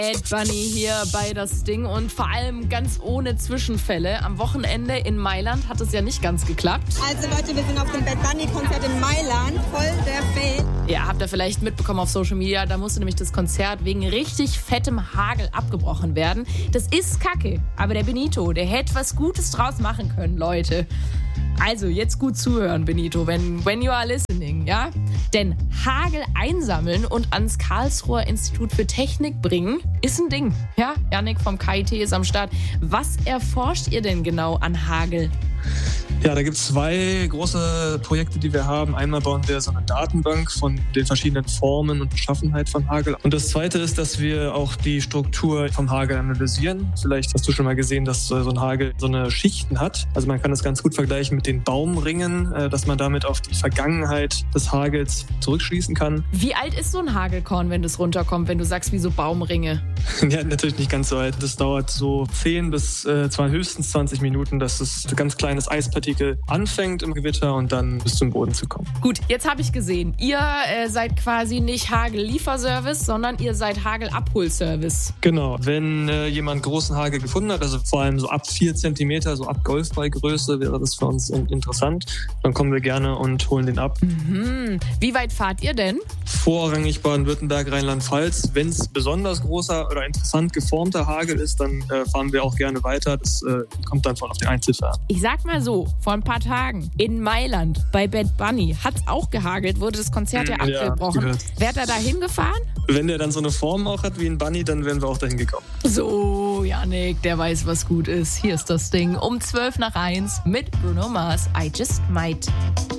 Bad Bunny hier bei Das Ding und vor allem ganz ohne Zwischenfälle. Am Wochenende in Mailand hat es ja nicht ganz geklappt. Also Leute, wir sind auf dem Bad Bunny-Konzert in Mailand. Voll der Fail. Ja, habt ihr vielleicht mitbekommen auf Social Media, da musste nämlich das Konzert wegen richtig fettem Hagel abgebrochen werden. Das ist kacke, aber der Benito, der hätte was Gutes draus machen können, Leute. Also, jetzt gut zuhören, Benito, when you are listening, ja? Denn Hagel einsammeln und ans Karlsruher Institut für Technik bringen, ist ein Ding. Ja, Yannick vom KIT ist am Start. Was erforscht ihr denn genau an Hagel? Ja, da gibt es 2 große Projekte, die wir haben. Einmal bauen wir so eine Datenbank von den verschiedenen Formen und Beschaffenheit von Hagel. Und das Zweite ist, dass wir auch die Struktur vom Hagel analysieren. Vielleicht hast du schon mal gesehen, dass so ein Hagel so eine Schichten hat. Also man kann das ganz gut vergleichen mit den Baumringen, dass man damit auf die Vergangenheit des Hagels zurückschließen kann. Wie alt ist so ein Hagelkorn, wenn das runterkommt, wenn du sagst, wie so Baumringe? Ja, natürlich nicht ganz so alt. Das dauert so 10 bis zwar höchstens 20 Minuten, dass es ein ganz kleines Eispartikel anfängt im Gewitter und dann bis zum Boden zu kommen. Gut, jetzt habe ich gesehen, ihr seid quasi nicht Hagel-Lieferservice, sondern ihr seid Hagel-Abholservice. Genau, wenn jemand großen Hagel gefunden hat, also vor allem so ab 4 Zentimeter, so ab Golfballgröße wäre das für uns interessant, dann kommen wir gerne und holen den ab. Mhm. Wie weit fahrt ihr denn? Vorrangig Baden-Württemberg, Rheinland-Pfalz. Wenn es besonders großer oder interessant geformter Hagel ist, dann fahren wir auch gerne weiter. Das kommt dann auf den Einzelfall an. Ich sag mal so, vor ein paar Tagen in Mailand bei Bad Bunny hat es auch gehagelt, wurde das Konzert ja abgebrochen. Ja, Wärt ihr da hingefahren? Wenn der dann so eine Form auch hat wie ein Bunny, dann wären wir auch dahin gekommen. So, Yannick, der weiß, was gut ist. Hier ist Das Ding um 12 nach 1 mit Bruno Mars. I Just Might.